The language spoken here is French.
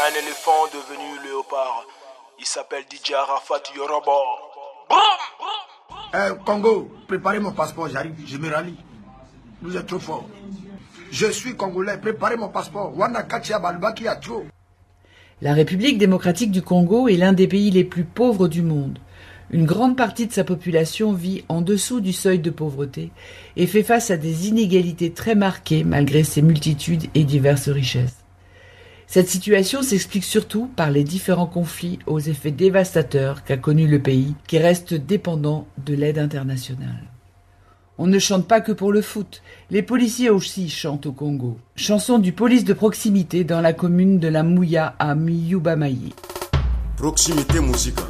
Un éléphant devenu léopard. Il s'appelle DJ Arafat Yorobo. Congo, préparez mon passeport, j'arrive, je me rallie. Vous êtes trop fort. Je suis congolais, préparez mon passeport. Wana Katia Balbaki a trop. La République démocratique du Congo est l'un des pays les plus pauvres du monde. Une grande partie de sa population vit en dessous du seuil de pauvreté et fait face à des inégalités très marquées malgré ses multitudes et diverses richesses. Cette situation s'explique surtout par les différents conflits aux effets dévastateurs qu'a connus le pays, qui reste dépendant de l'aide internationale. On ne chante pas que pour le foot, les policiers aussi chantent au Congo. Chanson du police de proximité dans la commune de la Mouya à Miyubamayi. Proximité musicale.